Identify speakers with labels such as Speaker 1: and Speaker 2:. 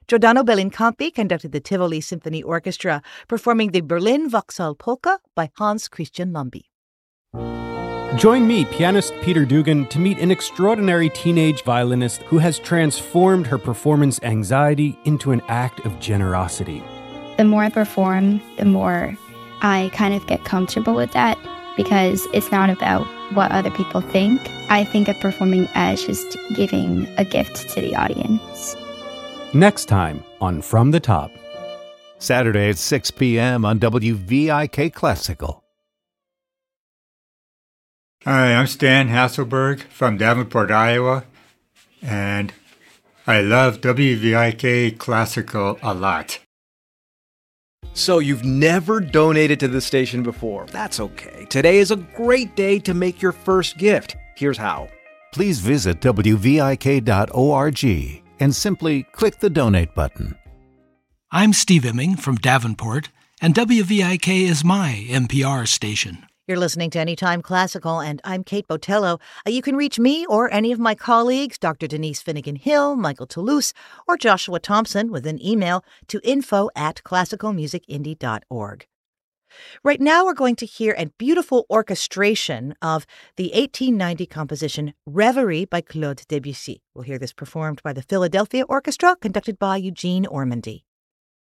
Speaker 1: Giordano Bellincampi conducted the Tivoli Symphony Orchestra, performing the Berlin Vauxhall Polka by Hans Christian Lambie.
Speaker 2: Join me, pianist Peter Dugan, to meet an extraordinary teenage violinist who has transformed her performance anxiety into an act of generosity.
Speaker 3: The more I perform, the more I kind of get comfortable with that, because it's not about what other people think. I think of performing as just giving a gift to the audience.
Speaker 2: Next time on From the Top.
Speaker 4: Saturday at 6 p.m. on WVIK Classical.
Speaker 5: Hi, I'm Stan Hasselberg from Davenport, Iowa, and I love WVIK Classical a lot.
Speaker 6: So you've never donated to the station before. That's okay. Today is a great day to make your first gift. Here's how.
Speaker 4: Please visit WVIK.org and simply click the donate button.
Speaker 7: I'm Steve Imming from Davenport, and WVIK is my NPR station.
Speaker 1: You're listening to Anytime Classical, and I'm Kate Botello. You can reach me or any of my colleagues, Dr. Denise Finnegan-Hill, Michael Toulouse, or Joshua Thompson, with an email to info@classicalmusicindie.org. Right now, we're going to hear a beautiful orchestration of the 1890 composition Reverie by Claude Debussy. We'll hear this performed by the Philadelphia Orchestra, conducted by Eugene Ormandy.